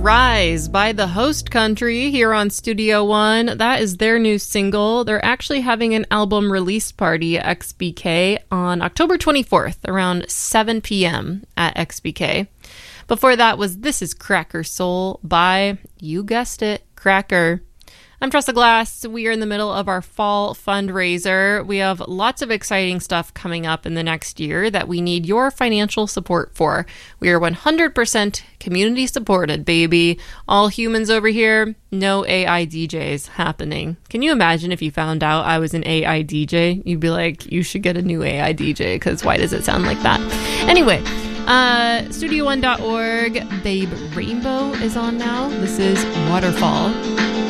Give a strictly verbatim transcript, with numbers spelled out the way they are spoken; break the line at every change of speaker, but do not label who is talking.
Rise by the host country here on Studio One. That is their new single. They're actually having an album release party at X B K on October twenty-fourth around seven p.m. at X B K. Before that was This Is Cracker Soul by, you guessed it, Cracker. I'm Tressa Glass. We are in the middle of our fall fundraiser. We have lots of exciting stuff coming up in the next year that we need your financial support for. We are one hundred percent community supported, baby. All humans over here, no A I D Js happening. Can you imagine if you found out I was an A I D J? You'd be like, you should get a new A I D J, because why does it sound like that? Anyway, uh, studio one dot org. Babe Rainbow is on now. This is Waterfall.